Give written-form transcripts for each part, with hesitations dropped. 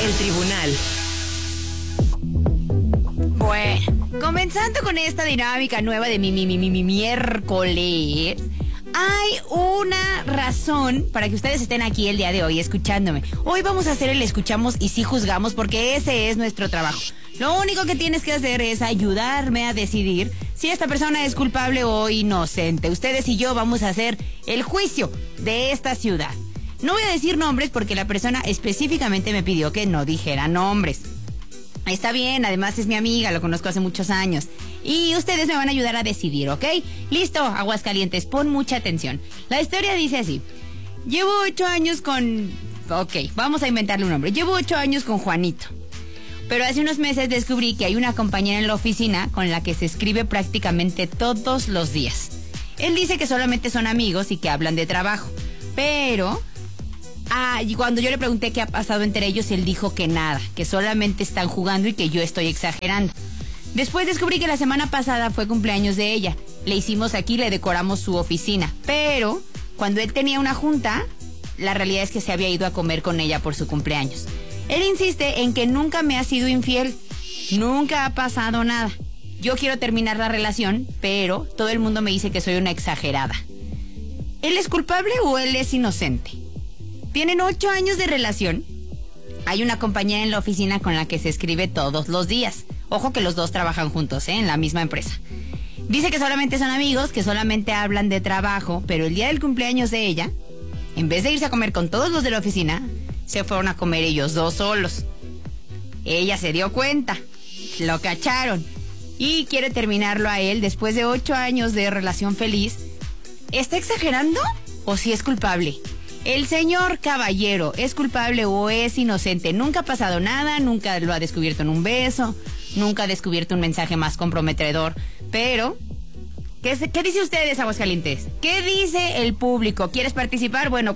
El tribunal. Bueno, comenzando con esta dinámica nueva de mi miércoles, hay una razón para que ustedes estén aquí el día de hoy escuchándome. Hoy vamos a hacer el escuchamos y sí juzgamos porque ese es nuestro trabajo. Lo único que tienes que hacer es ayudarme a decidir si esta persona es culpable o inocente. Ustedes y yo vamos a hacer el juicio de esta ciudad. No voy a decir nombres porque la persona específicamente me pidió que no dijera nombres. Está bien, además es mi amiga, lo conozco hace muchos años. Y ustedes me van a ayudar a decidir, ¿ok? Listo, Aguascalientes, pon mucha atención. La historia dice así. Llevo 8 años con... Ok, vamos a inventarle un nombre. Llevo 8 años con Juanito. Pero hace unos meses descubrí que hay una compañera en la oficina con la que se escribe prácticamente todos los días. Él dice que solamente son amigos y que hablan de trabajo. Pero... y cuando yo le pregunté qué ha pasado entre ellos, él dijo que nada, que solamente están jugando y que yo estoy exagerando. Después descubrí que la semana pasada fue cumpleaños de ella. Le hicimos aquí, le decoramos su oficina. Pero cuando él tenía una junta, la realidad es que se había ido a comer con ella por su cumpleaños. Él insiste en que nunca me ha sido infiel. Nunca ha pasado nada. Yo quiero terminar la relación, pero todo el mundo me dice que soy una exagerada. ¿Él es culpable o él es inocente? Tienen 8 años de relación. Hay una compañera en la oficina con la que se escribe todos los días. Ojo que los dos trabajan juntos, en la misma empresa. Dice que solamente son amigos, que solamente hablan de trabajo, pero el día del cumpleaños de ella, en vez de irse a comer con todos los de la oficina, se fueron a comer ellos dos solos. Ella se dio cuenta, lo cacharon y quiere terminarlo a él después de 8 años de relación feliz. ¿Está exagerando o sí es culpable? El señor caballero, ¿es culpable o es inocente? Nunca ha pasado nada, nunca lo ha descubierto en un beso, nunca ha descubierto un mensaje más comprometedor. Pero, ¿qué dice ustedes, Aguascalientes? ¿Qué dice el público? ¿Quieres participar? Bueno,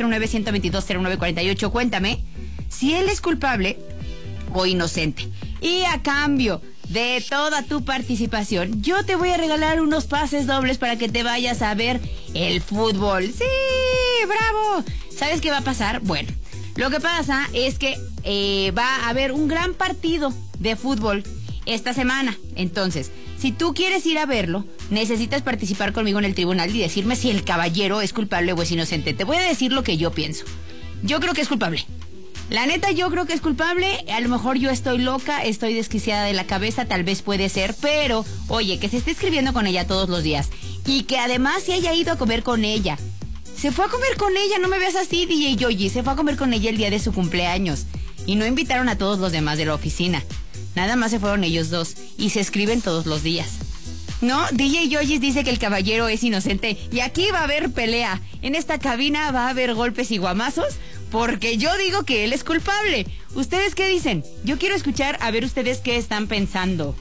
449-122-0948, cuéntame si él es culpable o inocente. Y a cambio de toda tu participación, yo te voy a regalar unos pases dobles para que te vayas a ver el fútbol. ¡Sí! ¡Bravo! ¿Sabes qué va a pasar? Bueno, lo que pasa es que va a haber un gran partido de fútbol esta semana. Entonces, si tú quieres ir a verlo, necesitas participar conmigo en el tribunal y decirme si el caballero es culpable o es inocente. Te voy a decir lo que yo pienso. Yo creo que es culpable. La neta, yo creo que es culpable. A lo mejor yo estoy loca, estoy desquiciada de la cabeza, tal vez puede ser. Pero, oye, que se esté escribiendo con ella todos los días y que además se haya ido a comer con ella. Se fue a comer con ella, no me veas así, DJ Yoyi. Se fue a comer con ella el día de su cumpleaños. Y no invitaron a todos los demás de la oficina. Nada más se fueron ellos dos y se escriben todos los días. No, DJ Yoyis dice que el caballero es inocente y aquí va a haber pelea. En esta cabina va a haber golpes y guamazos porque yo digo que él es culpable. ¿Ustedes qué dicen? Yo quiero escuchar a ver ustedes qué están pensando.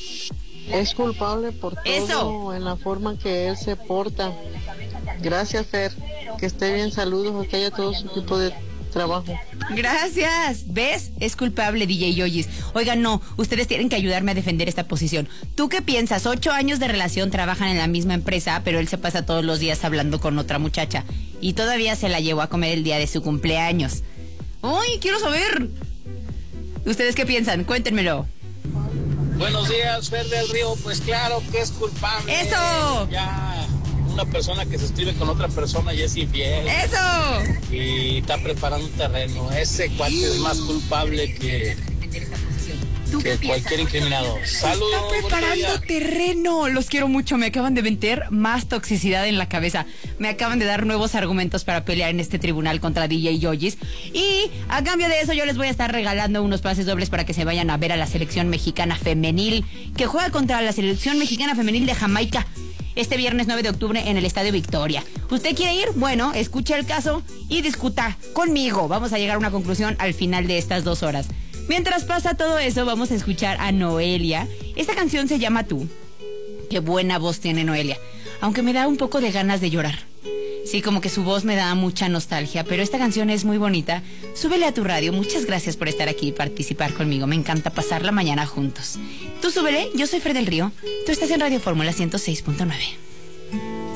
Es culpable por todo. Eso. En la forma que él se porta. Gracias, Fer. Que esté bien, saludos a usted y a todo su equipo de trabajo. Gracias. ¿Ves? Es culpable, DJ Yoyis. Oigan, no, ustedes tienen que ayudarme a defender esta posición. ¿Tú qué piensas? 8 años de relación, trabajan en la misma empresa, pero él se pasa todos los días hablando con otra muchacha. Y todavía se la llevó a comer el día de su cumpleaños. ¡Ay, quiero saber! ¿Ustedes qué piensan? Cuéntenmelo. Buenos días, Fer del Río. Pues claro que es culpable. ¡Eso! Ya... una persona que se escribe con otra persona y es infiel. ¡Eso! Y está preparando un terreno. Ese cuate es más culpable que cualquier incriminado. Saludos. Está preparando terreno. Los quiero mucho. Me acaban de meter más toxicidad en la cabeza. Me acaban de dar nuevos argumentos para pelear en este tribunal contra DJ Yoyis. Y a cambio de eso yo les voy a estar regalando unos pases dobles para que se vayan a ver a la selección mexicana femenil que juega contra la selección mexicana femenil de Jamaica este viernes 9 de octubre en el Estadio Victoria. ¿Usted quiere ir? Bueno, escuche el caso y discuta conmigo. Vamos a llegar a una conclusión al final de estas 2 horas. Mientras pasa todo eso, vamos a escuchar a Noelia. Esta canción se llama Tú. Qué buena voz tiene Noelia, aunque me da un poco de ganas de llorar. Sí, como que su voz me da mucha nostalgia, pero esta canción es muy bonita. Súbele a tu radio. Muchas gracias por estar aquí y participar conmigo. Me encanta pasar la mañana juntos. Tú súbele, yo soy Fer del Río. Tú estás en Radio Fórmula 106.9.